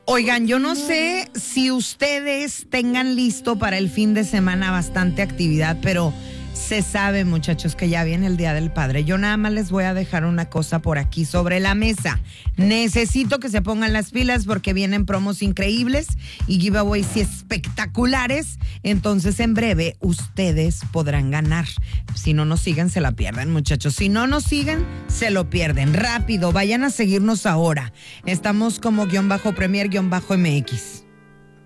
Oigan, yo no sé si ustedes tengan listo para el fin de semana bastante actividad, pero se sabe, muchachos, que ya viene el Día del Padre. Yo nada más les voy a dejar una cosa por aquí sobre la mesa. Necesito que se pongan las pilas porque vienen promos increíbles y giveaways espectaculares. Entonces, en breve, ustedes podrán ganar. Si no nos siguen, se la pierden, muchachos. Si no nos siguen, se lo pierden. Rápido, vayan a seguirnos ahora. Estamos como _Premier_MX.